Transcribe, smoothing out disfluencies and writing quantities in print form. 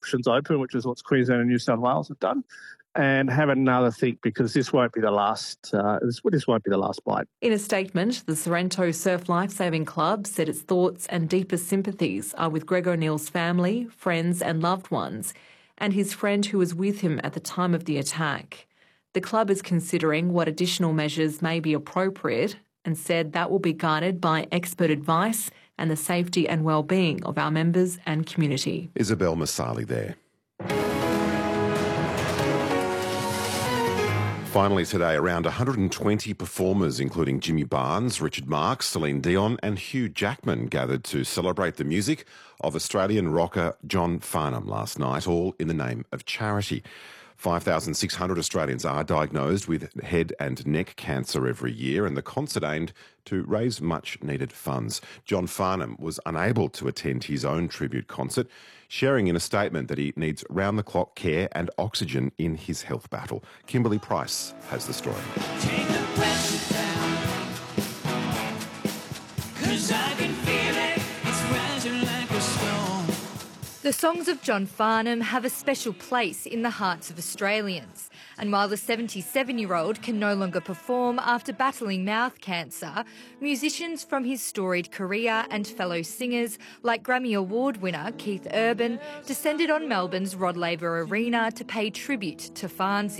options open, which is what Queensland and New South Wales have done, and have another think, because this won't be the last. This won't be the last bite. In a statement, the Sorrento Surf Lifesaving Club said its thoughts and deepest sympathies are with Greg O'Neill's family, friends and loved ones, and his friend who was with him at the time of the attack. The club is considering what additional measures may be appropriate and said that will be guided by expert advice and the safety and well-being of our members and community. Isabel Masali there. Finally today, around 120 performers, including Jimmy Barnes, Richard Marx, Celine Dion and Hugh Jackman, gathered to celebrate the music of Australian rocker John Farnham last night, all in the name of charity. 5,600 Australians are diagnosed with head and neck cancer every year, and the concert aimed to raise much-needed funds. John Farnham was unable to attend his own tribute concert, sharing in a statement that he needs round-the-clock care and oxygen in his health battle. Kimberly Price has the story. Take the pressure down, 'cause I can feel it, it's rising like a storm. The songs of John Farnham have a special place in the hearts of Australians. And while the 77-year-old can no longer perform after battling mouth cancer, musicians from his storied career and fellow singers like Grammy Award winner Keith Urban descended on Melbourne's Rod Laver Arena to pay tribute to Farnsey.